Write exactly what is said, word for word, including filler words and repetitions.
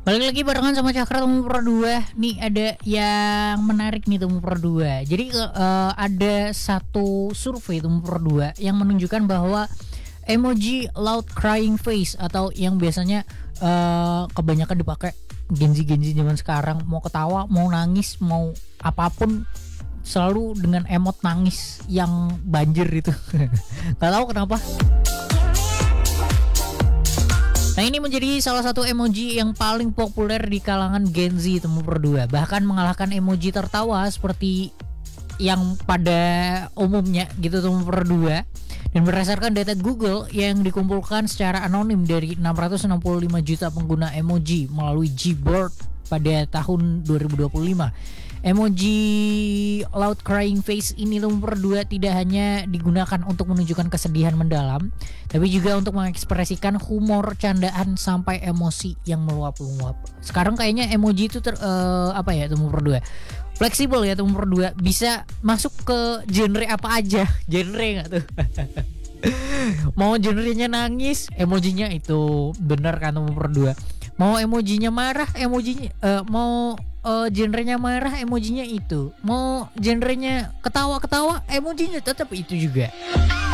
Balik lagi barengan sama Cakra Temu Pro dua. Nih ada yang menarik nih Temu Pro dua. Jadi uh, ada satu survei Temu Pro dua yang menunjukkan bahwa emoji loud crying face atau yang biasanya uh, kebanyakan dipakai Gen-Z-Gen-Z zaman sekarang, mau ketawa, mau nangis, mau apapun selalu dengan emot nangis yang banjir itu. Gak tahu kenapa. Nah, ini menjadi salah satu emoji yang paling populer di kalangan Gen Z Temu Pro dua, bahkan mengalahkan emoji tertawa seperti yang pada umumnya gitu Temu Pro dua. Dan berdasarkan data Google yang dikumpulkan secara anonim dari enam ratus enam puluh lima juta pengguna emoji melalui Gboard pada tahun dua ribu dua puluh lima, emoji loud crying face ini Temu Pro dua tidak hanya digunakan untuk menunjukkan kesedihan mendalam, tapi juga untuk mengekspresikan humor, candaan, sampai emosi yang meluap-luap. Sekarang kayaknya emoji itu ter, uh, apa ya Temu Pro dua? Fleksibel ya Temu Pro dua, bisa masuk ke genre apa aja. Genre nggak tuh? Mau genrenya nangis, emojinya itu bener kan Temu Pro dua. Mau emojinya marah, emojinya uh, mau uh, genrenya marah, emojinya itu. Mau genrenya ketawa-ketawa, emojinya tetap itu juga.